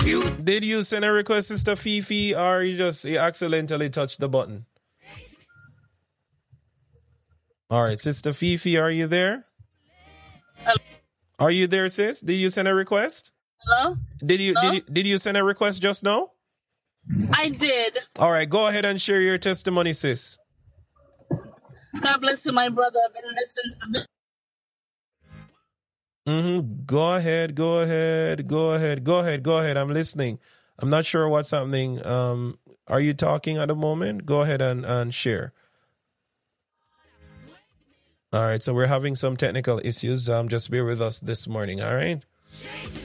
Did you send a request, Sister Fifi, or you accidentally touched the button? All right, Sister Fifi, are you there? Hello? Are you there, sis? Did you send a request? Hello? Did you send a request just now? I did. All right, go ahead and share your testimony, sis. God bless you, my brother. I've been listening. Go ahead. I'm listening. I'm not sure what's happening. Are you talking at the moment? Go ahead and share. All right, so we're having some technical issues. Just bear with us this morning, all right?